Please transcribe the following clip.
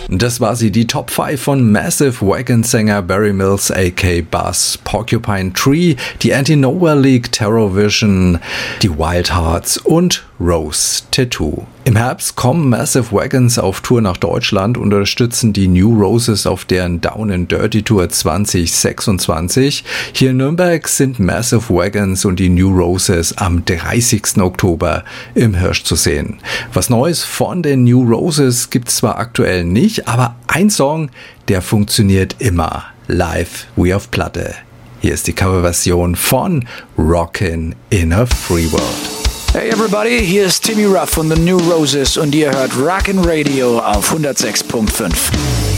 Das war sie, die Top 5 von Massive Wagon-Sänger Barry Mills aka Buzz, Porcupine Tree, die Anti-Nowhere League, Terror Vision, die Wild Hearts und Rose Tattoo. Im Herbst kommen Massive Wagons auf Tour nach Deutschland und unterstützen die New Roses auf deren Down and Dirty Tour 2026. Hier in Nürnberg sind Massive Wagons und die New Roses am 30. Oktober im Hirsch zu sehen. Was Neues von den New Roses gibt's zwar aktuell nicht, aber ein Song, der funktioniert immer live wie auf Platte. Hier ist die Coverversion von Rockin' in a Free World. Hey everybody, hier ist Timmy Ruff von The New Roses und ihr hört Rockin' Radio auf 106.5.